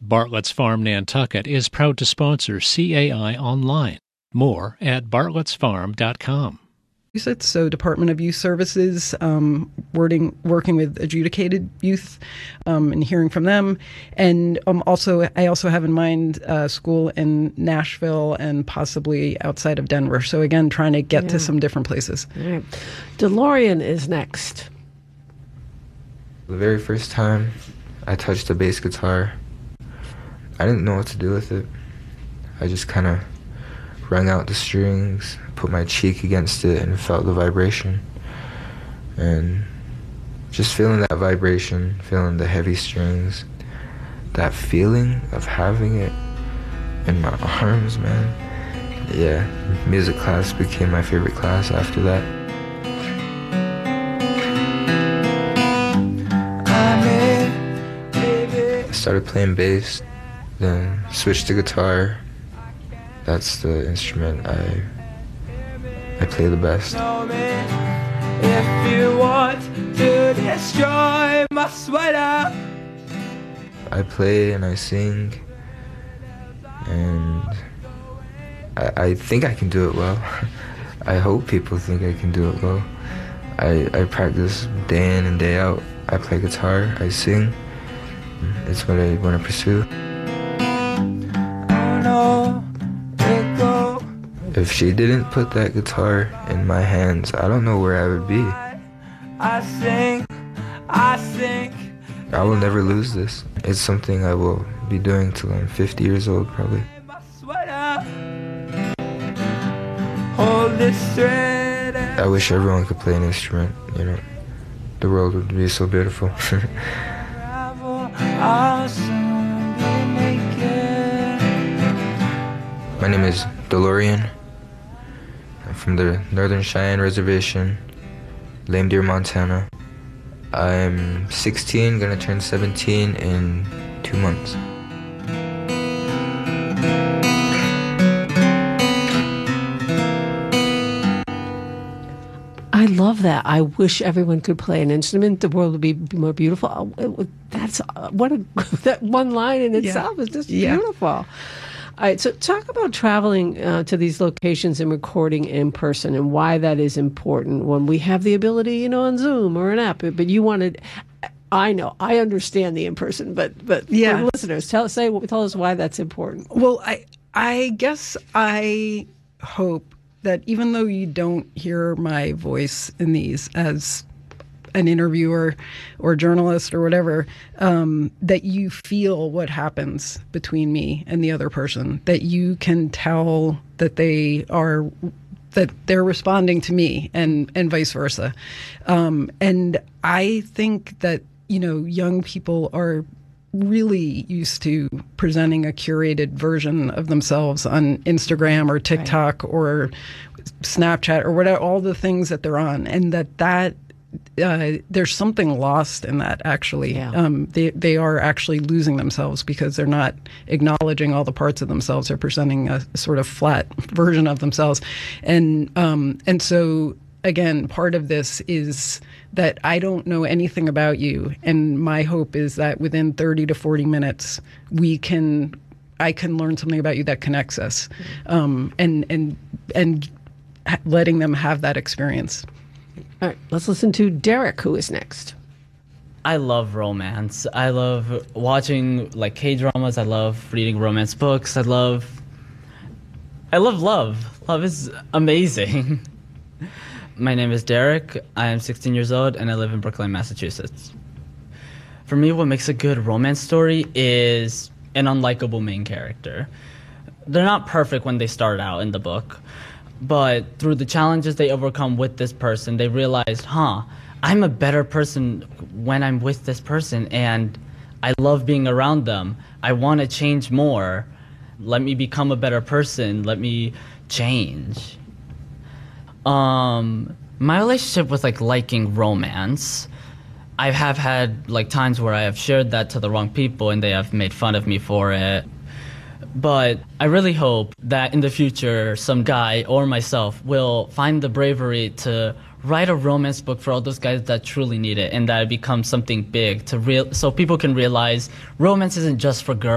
Bartlett's Farm Nantucket is proud to sponsor CAI Online. More at bartlettsfarm.com. So Department of Youth Services, working with adjudicated youth and hearing from them. And I also have in mind school in Nashville and possibly outside of Denver. So again, trying to get to some different places. All right. DeLorean is next. The very first time I touched a bass guitar, I didn't know what to do with it. I just kind of wrung out the strings, put my cheek against it, and felt the vibration. And just feeling that vibration, feeling the heavy strings, that feeling of having it in my arms, man. Yeah, music class became my favorite class after that. I started playing bass, then switched to guitar. That's the instrument I play the best. If you want to destroy my sweater. I play and I sing, and I think I can do it well. I hope people think I can do it well. I practice day in and day out. I play guitar, I sing. It's what I want to pursue. If she didn't put that guitar in my hands, I don't know where I would be. I think I will never lose this. It's something I will be doing till I'm 50 years old, probably. I wish everyone could play an instrument, you know. The world would be so beautiful. My name is DeLorean. I'm from the Northern Cheyenne Reservation, Lame Deer, Montana. I'm 16, gonna turn 17 in 2 months. I love that. I wish everyone could play an instrument. The world would be more beautiful. That's that one line in itself is just beautiful. All right, so talk about traveling to these locations and recording in person and why that is important when we have the ability, on Zoom or an app. But you wanted, I know, I understand the in person, but for listeners, tell us why that's important. Well, I guess I hope that even though you don't hear my voice in these as an interviewer or journalist or whatever, that you feel what happens between me and the other person, that you can tell that they're responding to me and vice versa. And I think that, young people are really used to presenting a curated version of themselves on Instagram or TikTok or Snapchat or whatever, all the things that they're on, and that there's something lost in that, actually. They are actually losing themselves because they're not acknowledging all the parts of themselves. They're presenting a sort of flat version of themselves. And so, again, part of this is that I don't know anything about you. And my hope is that within 30 to 40 minutes, I can learn something about you that connects us, and letting them have that experience. All right, let's listen to Derek, who is next. I love romance. I love watching K-dramas. I love reading romance books. I love love. Love is amazing. My name is Derek. I am 16 years old, and I live in Brookline, Massachusetts. For me, what makes a good romance story is an unlikable main character. They're not perfect when they start out in the book, but through the challenges they overcome with this person, they realized, I'm a better person when I'm with this person, and I love being around them. I want to change more. Let me become a better person. Let me change. My relationship with liking romance, I have had times where I have shared that to the wrong people and they have made fun of me for it. But I really hope that in the future, some guy or myself will find the bravery to write a romance book for all those guys that truly need it, and that it becomes something big so people can realize romance isn't just for girls.